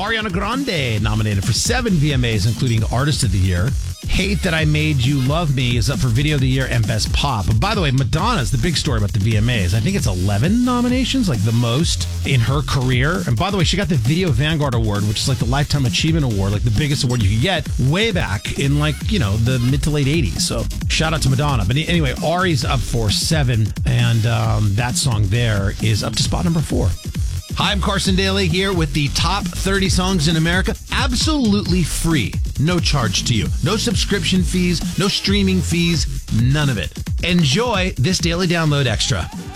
Ariana Grande nominated for 7 VMAs, including Artist of the Year. Hate That I Made You Love Me is up for Video of the Year and Best Pop. But by the way, Madonna's the big story about the VMAs. I think it's 11 nominations, like the most in her career. And by the way, she got the Video Vanguard Award, which is like the Lifetime Achievement Award, like the biggest award you could get way back in the mid to late 80s. So shout out to Madonna. But anyway, Ari's up for 7, and that song there is up to spot number 4. Hi, I'm Carson Daly here with the top 30 songs in America. Absolutely free. No charge to you. No subscription fees, no streaming fees, none of it. Enjoy this Daily Download Extra.